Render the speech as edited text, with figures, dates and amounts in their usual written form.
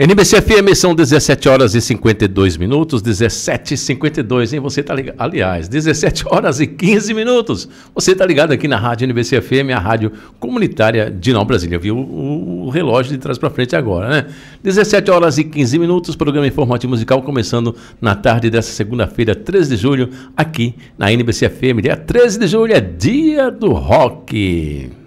NBC FM são 17 horas e 52 minutos, 17h52, hein? Você tá ligado? Aliás, 17 horas e 15 minutos. Você tá ligado aqui na Rádio NBC FM, a rádio comunitária de Nova Brasília. Viu o relógio de trás para frente agora, né? 17 horas e 15 minutos, programa informativo musical começando na tarde dessa segunda-feira, 13 de julho, aqui na NBC FM. Dia 13 de julho é dia do rock.